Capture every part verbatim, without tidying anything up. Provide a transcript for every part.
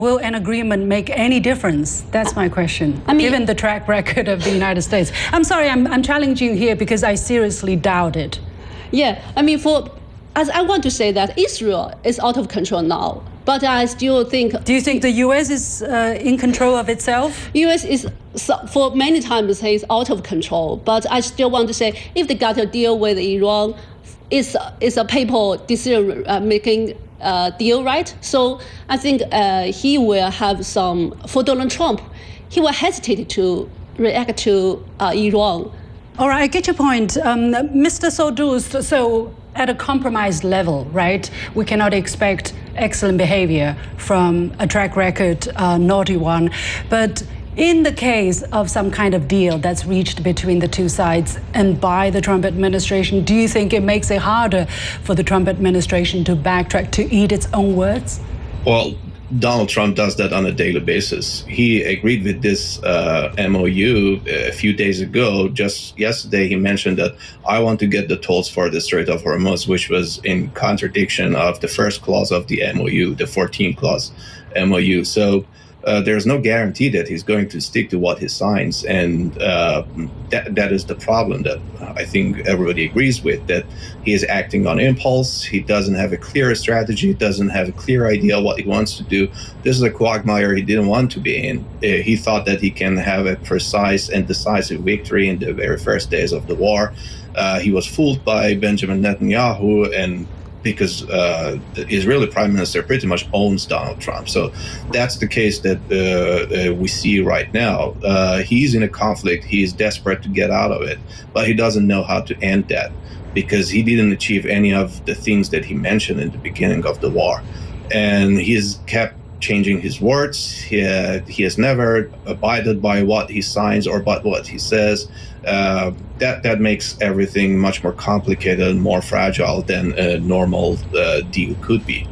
Will an agreement make any difference? That's my question, I mean, given the track record of the United States. I'm sorry, I'm, I'm challenging you here because I seriously doubt it. Yeah, I mean, for as I want to say that Israel is out of control now, but I still think... Do you think the U S is uh, in control of itself? U S is, for many times, says out of control, but I still want to say if they got a deal with Iran, it's, it's a people decision-making Uh, deal, right? So I think uh, he will have some, for Donald Trump, he will hesitate to react to uh, Iran. All right, I get your point. Um, Mister Soldus, so at a compromised level, right, we cannot expect excellent behavior from a track record uh, naughty one, but in the case of some kind of deal that's reached between the two sides and by the Trump administration, do you think it makes it harder for the Trump administration to backtrack, to eat its own words? Well, Donald Trump does that on a daily basis. He agreed with this uh, M O U a few days ago. Just yesterday, he mentioned that I want to get the tolls for the Strait of Hormuz, which was in contradiction of the first clause of the M O U, the fourteenth clause M O U. So Uh, there's no guarantee that he's going to stick to what he signs, and uh, that that is the problem that I think everybody agrees with, that he is acting on impulse. He doesn't have a clear strategy, doesn't have a clear idea what he wants to do. This is a quagmire he didn't want to be in. Uh, he thought that he can have a precise and decisive victory in the very first days of the war. Uh, he was fooled by Benjamin Netanyahu, and because uh, the Israeli prime minister pretty much owns Donald Trump. So that's the case that uh, uh, we see right now. Uh, he's in a conflict. He's desperate to get out of it, but he doesn't know how to end that because he didn't achieve any of the things that he mentioned in the beginning of the war. And he's kept changing his words. He, uh, he has never abided by what he signs or by what he says. Uh, that that makes everything much more complicated and more fragile than a normal uh, deal could be.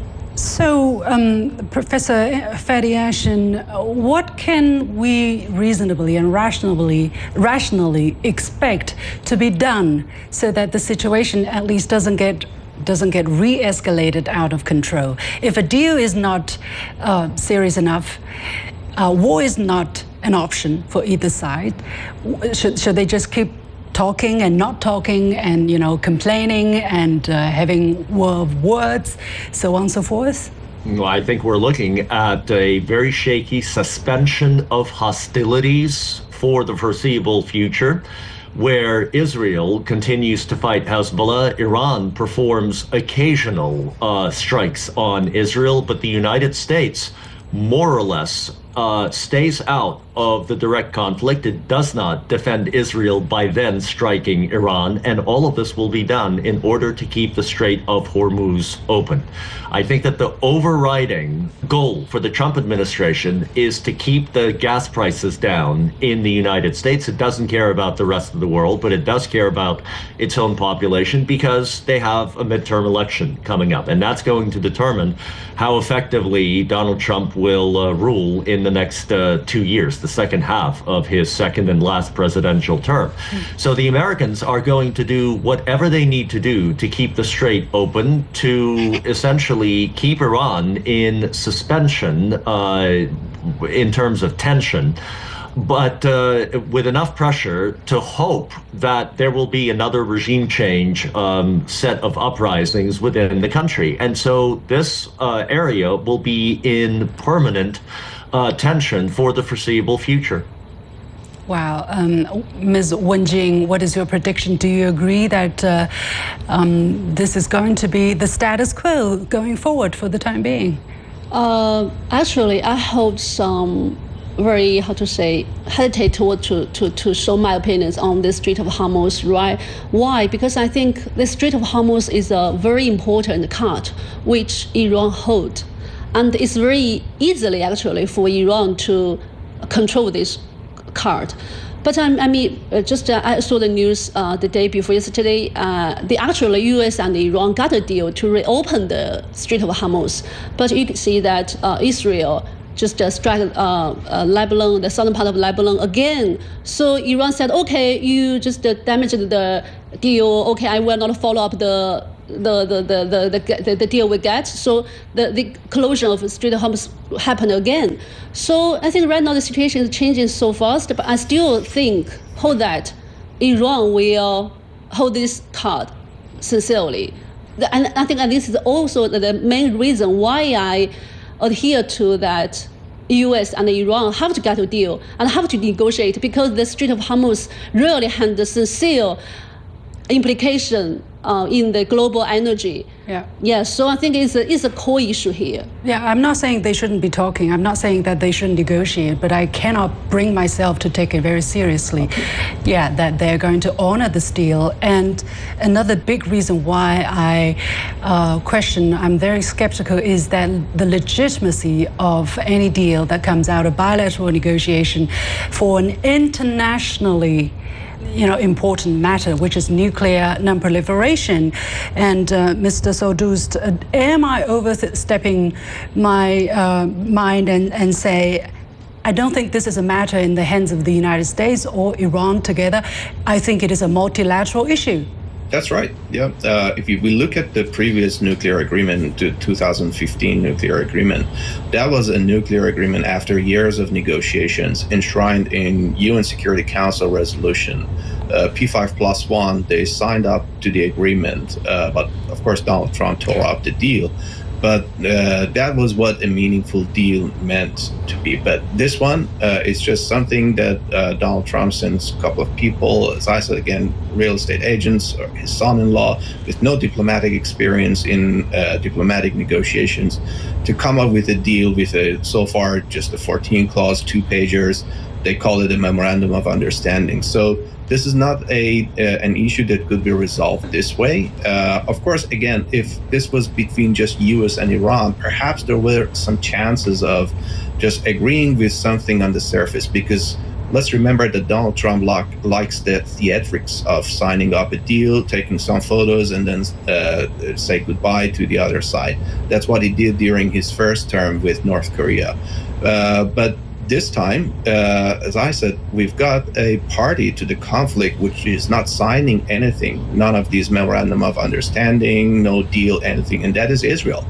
So, um, Professor Fadi Ashen, what can we reasonably and rationally, rationally expect to be done so that the situation at least doesn't get doesn't get re-escalated out of control? If a deal is not uh, serious enough, uh, war is not an option for either side. Should, should they just keep talking and not talking and, you know, complaining and uh, having war of words, so on and so forth? Well, I think we're looking at a very shaky suspension of hostilities for the foreseeable future, where Israel continues to fight Hezbollah. Iran performs occasional uh, strikes on Israel, but the United States more or less uh, stays out of the direct conflict. It does not defend Israel by then striking Iran, and all of this will be done in order to keep the Strait of Hormuz open. I think that the overriding goal for the Trump administration is to keep the gas prices down in the United States. It doesn't care about the rest of the world, but it does care about its own population because they have a midterm election coming up, and that's going to determine how effectively Donald Trump will uh, rule in the next uh, two years, the second half of his second and last presidential term. So the Americans are going to do whatever they need to do to keep the strait open, to essentially keep Iran in suspension uh, in terms of tension, but uh, with enough pressure to hope that there will be another regime change um, set of uprisings within the country. And so this uh, area will be in permanent uh, tension for the foreseeable future. Wow. Um, Miz Wenjing, what is your prediction? Do you agree that uh, um, this is going to be the status quo going forward for the time being? Uh, actually, I hold some very, how to say, hesitate to, to, to, to show my opinions on the Strait of Hormuz, right? Why? Because I think the Strait of Hormuz is a very important card which Iran holds. And it's very easily, actually, for Iran to control this card. But um, I mean, uh, just uh, I saw the news uh, the day before yesterday. Uh, the actually U S and Iran got a deal to reopen the Strait of Hormuz. But you can see that uh, Israel just uh, struck uh, uh, Lebanon, the southern part of Lebanon again. So Iran said, okay, you just uh, damaged the deal. Okay, I will not follow up the the the the the, the, the, the deal we get. So the, the closure of Strait of Hormuz happened again. So I think right now the situation is changing so fast, but I still think, hold that, Iran will hold this card sincerely. And I think that this is also the main reason why I adhere to that U S and Iran have to get a deal and have to negotiate, because the Strait of Hormuz really had the sincere implication uh, in the global energy. Yeah. Yeah, so I think it's a, it's a core issue here. Yeah, I'm not saying they shouldn't be talking. I'm not saying that they shouldn't negotiate, but I cannot bring myself to take it very seriously. Okay. Yeah, that they're going to honor this deal. And another big reason why I uh, question, I'm very skeptical, is that the legitimacy of any deal that comes out of bilateral negotiation for an internationally you know, important matter, which is nuclear non-proliferation. And uh, Mister Sodust, uh, am I overstepping my uh, mind and, and say, I don't think this is a matter in the hands of the United States or Iran together. I think it is a multilateral issue. That's right. Yeah. Uh, if you, we look at the previous nuclear agreement, the two thousand fifteen nuclear agreement, that was a nuclear agreement after years of negotiations enshrined in U N Security Council resolution. Uh, P five plus one, they signed up to the agreement, uh, but of course Donald Trump tore up the deal. But uh, that was what a meaningful deal meant to be. But this one uh, is just something that uh, Donald Trump sends a couple of people, as I said again, real estate agents or his son-in-law with no diplomatic experience in uh, diplomatic negotiations, to come up with a deal with a, so far just a fourteen clause, two pagers. They call it a memorandum of understanding. So this is not a uh, an issue that could be resolved this way. Uh, of course, again, if this was between just U S and Iran, perhaps there were some chances of just agreeing with something on the surface, because let's remember that Donald Trump like, likes the theatrics of signing up a deal, taking some photos, and then uh, say goodbye to the other side. That's what he did during his first term with North Korea. Uh, but this time, uh, as I said, we've got a party to the conflict which is not signing anything, none of these memorandum of understanding, no deal, anything, and that is Israel.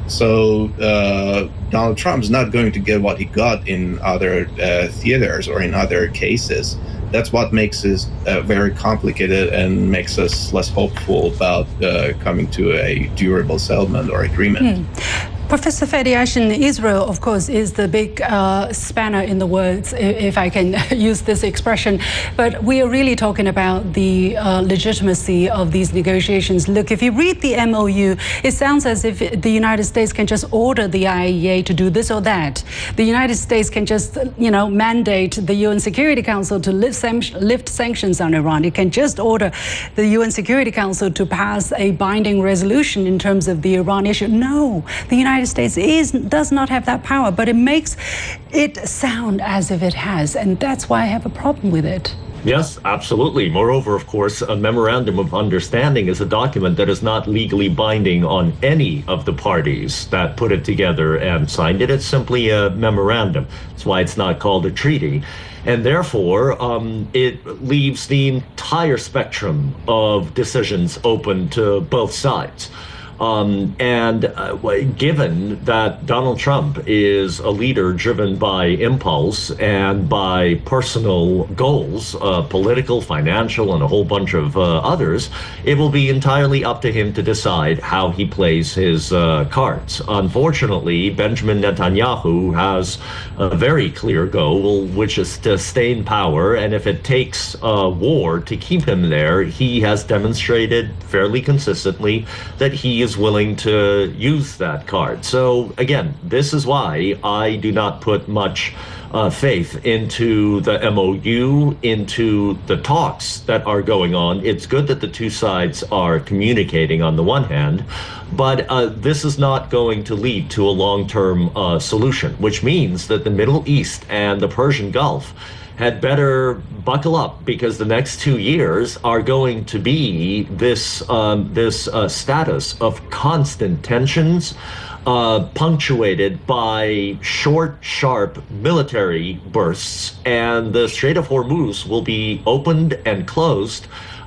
So uh, Donald Trump's not going to get what he got in other uh, theaters or in other cases. That's what makes it uh, very complicated and makes us less hopeful about uh, coming to a durable settlement or agreement. Hmm. Professor Fadi Yashin, Israel, of course, is the big uh, spanner in the works, if I can use this expression. But we are really talking about the uh, legitimacy of these negotiations. Look, if you read the M O U, it sounds as if the United States can just order the I A E A to do this or that. The United States can just, you know, mandate the U N Security Council to lift, san- lift sanctions on Iran. It can just order the U N Security Council to pass a binding resolution in terms of the Iran issue. No, the United States is, does not have that power, but it makes it sound as if it has, and that's why I have a problem with it. Yes, absolutely. Moreover, of course, a memorandum of understanding is a document that is not legally binding on any of the parties that put it together and signed it. It's simply a memorandum. That's why it's not called a treaty. And therefore, um, it leaves the entire spectrum of decisions open to both sides. Um, and uh, given that Donald Trump is a leader driven by impulse and by personal goals, uh, political, financial, and a whole bunch of uh, others, it will be entirely up to him to decide how he plays his uh, cards. Unfortunately, Benjamin Netanyahu has a very clear goal, which is to stay in power. And if it takes a war to keep him there, he has demonstrated fairly consistently that he is willing to use that card. So again, this is why I do not put much uh, faith into the M O U, into the talks that are going on. It's good that the two sides are communicating on the one hand, but uh, this is not going to lead to a long-term uh, solution, which means that the Middle East and the Persian Gulf had better buckle up, because the next two years are going to be this um, this uh, status of constant tensions, uh, punctuated by short, sharp military bursts, and the Strait of Hormuz will be opened and closed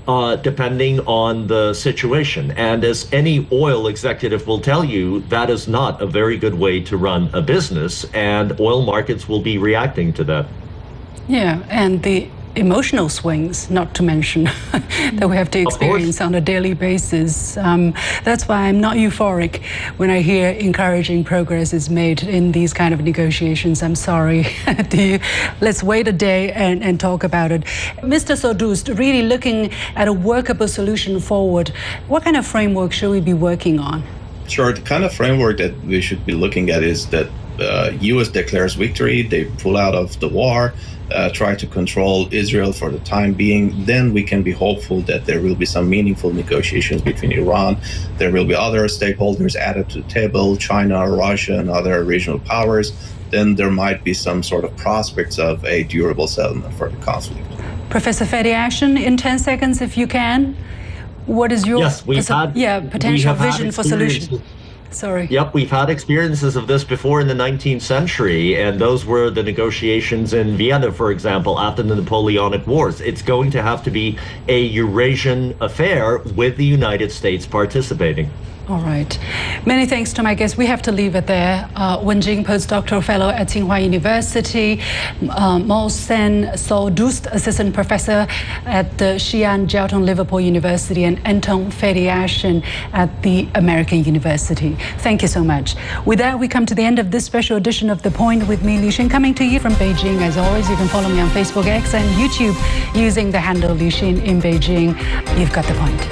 uh, depending on the situation. And as any oil executive will tell you, that is not a very good way to run a business, and oil markets will be reacting to that. Yeah, and the emotional swings, not to mention, that we have to experience on a daily basis. Um, that's why I'm not euphoric when I hear encouraging progress is made in these kind of negotiations. I'm sorry. Do you, let's wait a day and, and talk about it. Mister Sodust, really looking at a workable solution forward, what kind of framework should we be working on? Sure. The kind of framework that we should be looking at is that uh, U S declares victory, they pull out of the war, Uh, try to control Israel for the time being, then we can be hopeful that there will be some meaningful negotiations between Iran. There will be other stakeholders added to the table, China, Russia, and other regional powers. Then there might be some sort of prospects of a durable settlement for the conflict. Professor Fadi Ashton, in ten seconds, if you can, what is your yes, we've had, yeah, potential we vision for solution? Sorry. Yep, we've had experiences of this before in the nineteenth century, and those were the negotiations in Vienna, for example, after the Napoleonic Wars. It's going to have to be a Eurasian affair with the United States participating. All right. Many thanks to my guests. We have to leave it there. Uh, Wen Jing, postdoctoral fellow at Tsinghua University, uh, Mohsen Sodust, assistant professor at the Xi'an Jiaotong Liverpool University, and Anton Fadi Ashton at the American University. Thank you so much. With that, we come to the end of this special edition of The Point with me, Li Xin, coming to you from Beijing. As always, you can follow me on Facebook, X, and YouTube using the handle Li Xin in Beijing. You've got the point.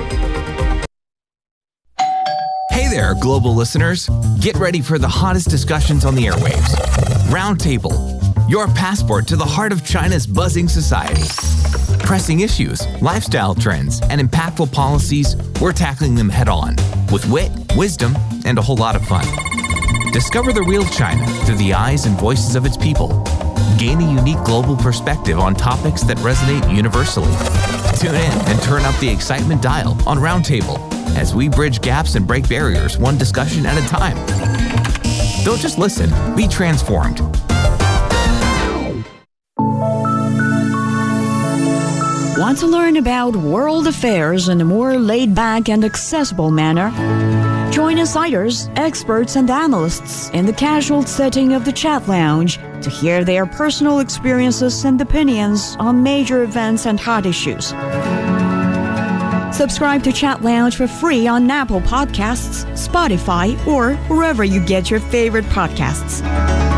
Hey there, global listeners. Get ready for the hottest discussions on the airwaves. Roundtable, your passport to the heart of China's buzzing society. Pressing issues, lifestyle trends, and impactful policies, we're tackling them head on with wit, wisdom, and a whole lot of fun. Discover the real China through the eyes and voices of its people. Gain a unique global perspective on topics that resonate universally. Tune in and turn up the excitement dial on Roundtable as we bridge gaps and break barriers one discussion at a time. Don't just listen, be transformed. Want to learn about world affairs in a more laid-back and accessible manner? Join insiders, experts, and analysts in the casual setting of the Chat Lounge to hear their personal experiences and opinions on major events and hot issues. Subscribe to Chat Lounge for free on Apple Podcasts, Spotify, or wherever you get your favorite podcasts.